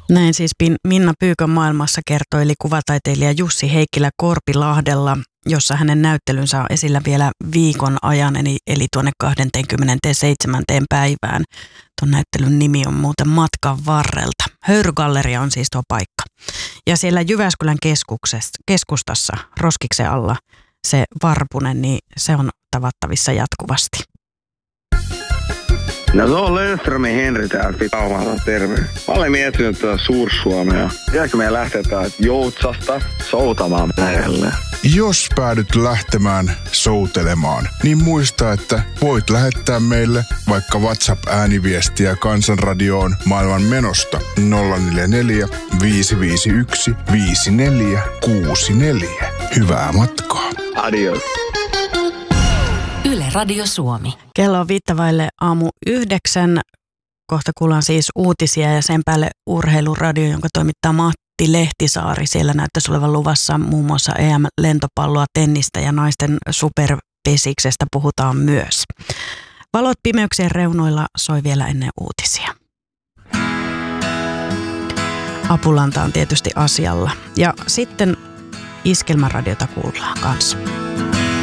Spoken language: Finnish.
Näin siis Minna Pyykön maailmassa kertoili kuvataiteilija Jussi Heikkilä Korpilahdella, jossa hänen näyttelynsä on esillä vielä viikon ajan, eli tuonne 27. päivään. Tuon näyttelyn nimi on muuten Matkan varrelta. Höyrygalleria on siis tuo paikka. Ja siellä Jyväskylän keskustassa, Roskiksen alla, se varpunen, niin se on tavattavissa jatkuvasti. No se on Löfströmin Henri täältä Pitaumalta, terve. Mä olen miettinyt tuota Suur-Suomea. Pitääkö meidän lähteä täältä Joutsasta soutamaan lähelle? Jos päädyt lähtemään soutelemaan, niin muista, että voit lähettää meille vaikka WhatsApp-ääniviestiä Kansanradioon maailman menosta 044 551 5464. Hyvää matkaa. Adios. Yle Radio Suomi. Kello on 8:05. Kohta kuullaan siis uutisia ja sen päälle urheiluradio, jonka toimittaa Matti Lehtisaari. Siellä näyttäisi olevan luvassa muun muassa EM-lentopalloa, tennistä ja naisten superpesiksestä puhutaan myös. Valot pimeyksien reunoilla soi vielä ennen uutisia. Apulanta on tietysti asialla. Ja sitten Iskelmäradiota kuullaan kanssa.